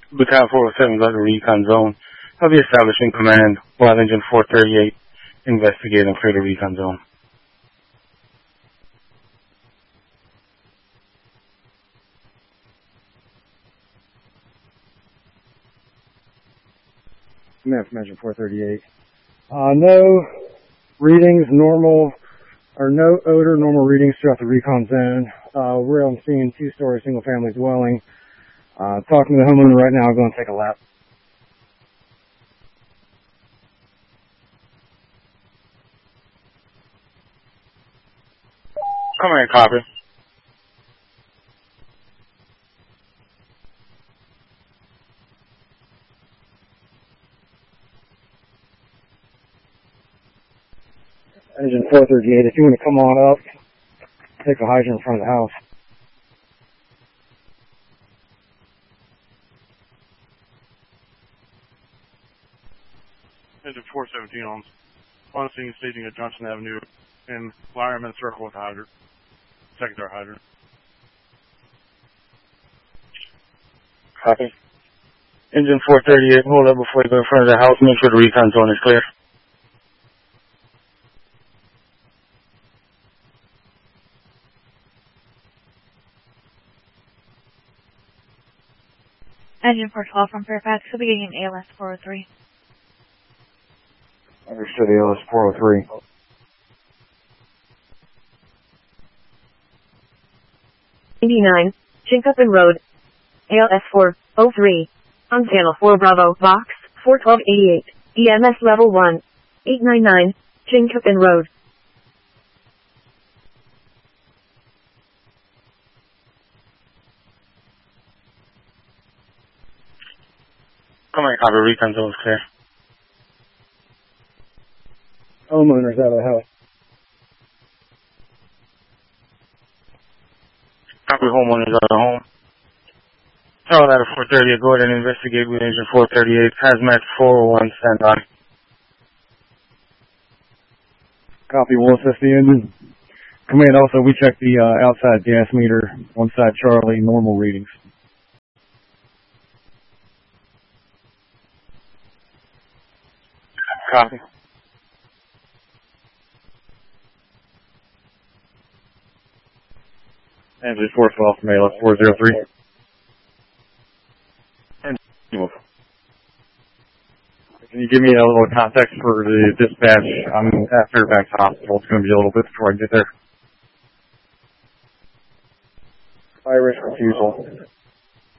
Battalion 407 is under recon zone. I'll be establishing command while Engine 438 investigate and clear the recon zone. Command from Engine 438. No readings, normal, or no odor, normal readings throughout the recon zone. We're on scene, two-story single-family dwelling. Talking to the homeowner right now. I'm going to take a lap. Command, copy. Engine 438, if you want to come on up, take a hydrant in front of the house. Engine 417 on scene, staging at Johnson Avenue in Lyreman Circle with hydrant. Secondary hydrant. Copy. Engine 438, hold up before you go in front of the house. Make sure the recon zone is clear. Engine 412 from Fairfax, will be getting ALS 403. Understood, ALS 403. '89, Chinkopin Road, ALS 403, on Channel 4 Bravo, Box 41288, EMS Level 1, 899, Chinkopin Road. Command, copy. Recon zone is clear. Homeowner's out of the house. Copy, homeowners out of home. Tell that 438, go ahead and investigate with Engine 438. Hazmat 401, stand by. Copy, we'll assist the engine. Command, also, we checked the outside gas meter, one side Charlie, normal readings. Copy. Engine 412 from ALS 403. Move. Can you give me a little context for the dispatch? I'm at Fairfax Hospital. It's going to be a little bit before I get there. Irish refusal.